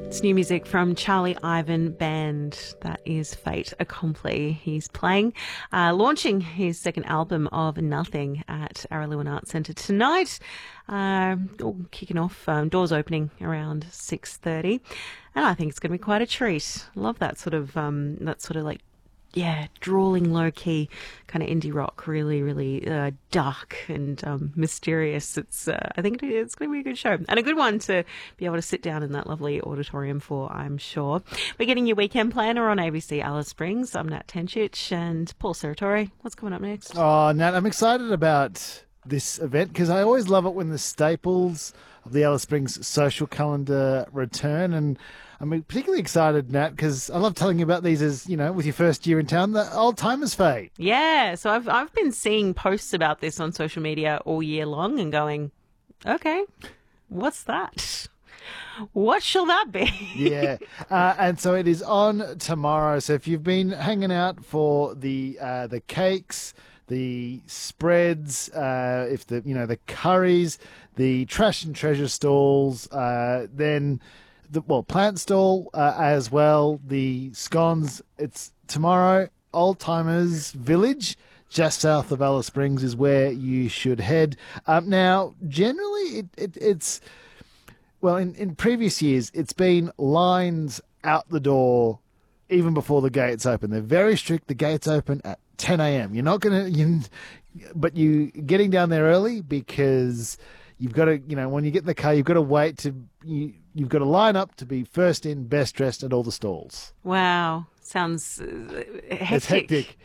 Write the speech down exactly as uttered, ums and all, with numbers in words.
It's new music from Charlie Ivan Band. That is Fait Accompli. He's playing, uh, launching his second album of Nothing at Araluen Arts Centre tonight. Uh, all kicking off, um, doors opening around six thirty. And I think it's going to be quite a treat. Love that sort of, um, that sort of like, yeah, drawling, low-key kind of indie rock, really, really uh, dark and um, mysterious. It's, uh, I think it's going to be a good show and a good one to be able to sit down in that lovely auditorium for, I'm sure. We're getting your weekend planner on A B C Alice Springs. I'm Nat Tenchich and Paul Serratore. What's coming up next? Oh, Nat, I'm excited about this event because I always love it when the staples of the Alice Springs social calendar return, and I'm particularly excited, Nat, because I love telling you about these as, you know, with your first year in town, the Old Timers Fete. Yeah, so I've I've been seeing posts about this on social media all year long and going, okay, what's that? What shall that be? Yeah, uh, and so it is on tomorrow. So if you've been hanging out for the uh, the cakes, the spreads, uh, if the you know the curries, the trash and treasure stalls, uh, then. The, well, plant stall uh, as well, the scones. It's tomorrow, Old Timers Village, just south of Alice Springs, is where you should head. Um, now, generally, it, it, it's, well, in, in previous years, it's been lines out the door even before the gates open. They're very strict. The gates open at ten a.m. You're not going to, you, but you getting down there early because you've got to, you know, when you get in the car, you've got to wait to, you, you've got to line up to be first in, best dressed at all the stalls. Wow. Sounds uh, hectic. It's hectic.